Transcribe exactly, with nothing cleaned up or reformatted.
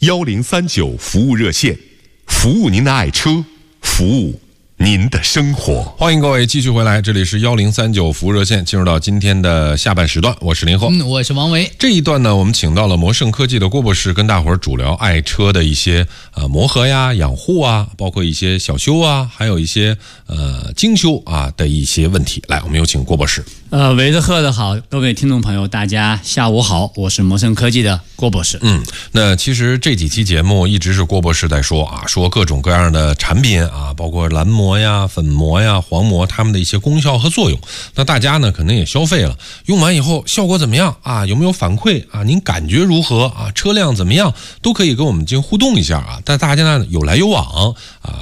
幺零三九服务热线，服务您的爱车，服务您的生活。 欢迎各位继续回来，这里是幺零三九服务热线，进入到今天的下半时段，我是林后， 嗯，我是王维。 这一段呢，我们请到了摩盛科技的郭博士，跟大伙儿主聊爱车的一些呃磨合呀、养护啊，包括一些小修啊，还有一些呃精修啊的一些问题。来，我们有请郭博士。 呃，维的贺的好，各位听众朋友，大家下午好，我是摩盛科技的郭博士。 嗯，那其实这几期节目一直是郭博士在说啊，说各种各样的产品啊，包括蓝膜呀、粉膜呀、黄膜，它们的一些功效和作用。那大家呢可能也消费了，用完以后效果怎么样啊？有没有反馈啊？您感觉如何啊？车辆怎么样？都可以跟我们进行互动一下啊。但大家呢有来有往啊。